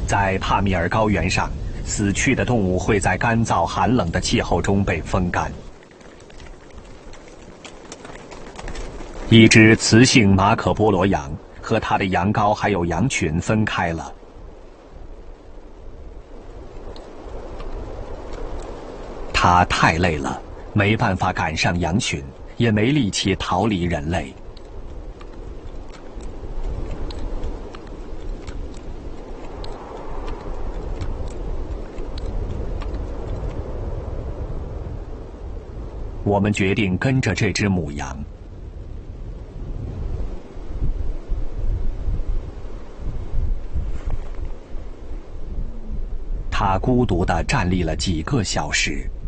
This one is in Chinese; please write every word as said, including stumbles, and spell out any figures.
在帕米尔高原上，死去的动物会在干燥寒冷的气候中被风干。一只雌性马可波罗羊和它的羊羔还有羊群分开了。它太累了，没办法赶上羊群，也没力气逃离人类。我们决定跟着这只母羊。它孤独地站立了几个小时。